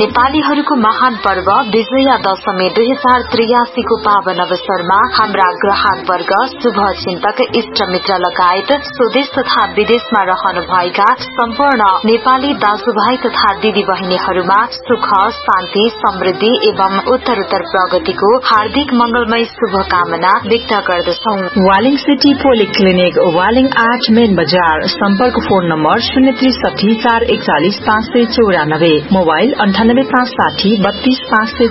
नेपालीहरूको महान पर्व विजया दशमी 2083 को पावन अवसरमा हाम्रा ग्राहक वर्ग, शुभ चिन्तक, इष्ट मित्र लगायत स्वदेश तथा विदेशमा रहनुभएका सम्पूर्ण नेपाली दाजुभाइ तथा दिदी बहिनीहरूमा सुख, शान्ति, समृद्धि एवं उत्तरोत्तर प्रगतिको हार्दिक मंगलमय शुभकामना व्यक्त गर्दछौं। Waling city polyclinic, Waling 8 main बजार। सम्पर्क फोन नम्बर 063 441 594, मोबाइल 98 560 32 500